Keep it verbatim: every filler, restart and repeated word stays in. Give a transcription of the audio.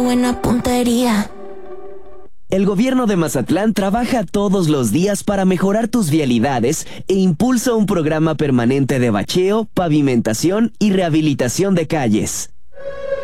Buena puntería. El gobierno de Mazatlán trabaja todos los días para mejorar tus vialidades e impulsa un programa permanente de bacheo, pavimentación y rehabilitación de calles.